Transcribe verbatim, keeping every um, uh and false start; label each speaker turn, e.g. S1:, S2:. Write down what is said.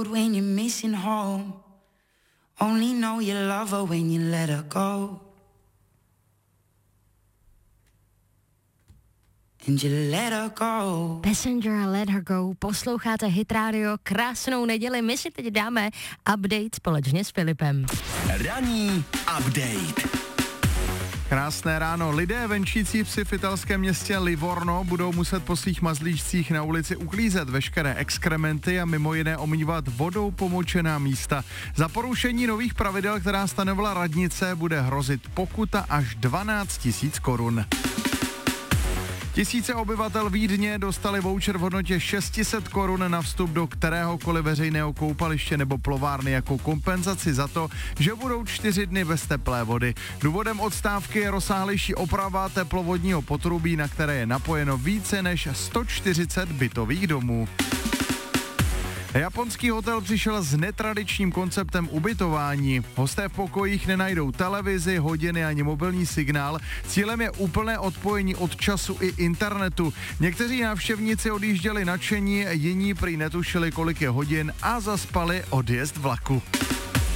S1: road when you're missing home. Only know you love her when you let her go. And you let her go.
S2: Passenger, Let Her Go. Posloucháte Hit Radio, krásnou neděli. My si teď dáme update společně s Filipem.
S3: Ranní update.
S4: Krásné ráno. Lidé venčící psi v italském městě Livorno budou muset po svých mazlíčcích na ulici uklízet veškeré exkrementy a mimo jiné omývat vodou pomočená místa. Za porušení nových pravidel, která stanovila radnice, bude hrozit pokuta až dvanáct tisíc korun. Tisíce obyvatel Vídně dostali voucher v hodnotě šest set korun na vstup do kteréhokoliv veřejného koupaliště nebo plovárny jako kompenzaci za to, že budou čtyři dny bez teplé vody. Důvodem odstávky je rozsáhlejší oprava teplovodního potrubí, na které je napojeno více než sto čtyřicet bytových domů. Japonský hotel přišel s netradičním konceptem ubytování. Hosté v pokojích nenajdou televizi, hodiny ani mobilní signál. Cílem je úplné odpojení od času i internetu. Někteří návštěvníci odjížděli nadšení, jiní prý netušili, kolik je hodin a zaspali odjezd vlaku.